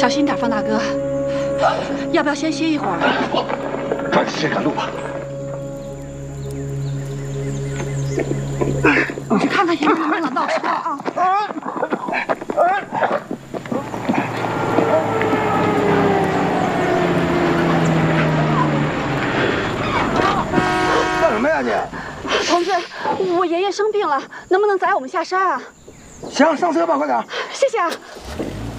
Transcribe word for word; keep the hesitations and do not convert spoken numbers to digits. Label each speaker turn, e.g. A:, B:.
A: 小心点，方大哥。要不要先歇一会儿？
B: 抓紧时间赶路吧。
A: 你去看看前面有没有闹车啊！
C: 干什么呀你？
A: 同志，我爷爷生病了，能不能载我们下山啊？
C: 行，上车吧，快点。
A: 谢谢啊。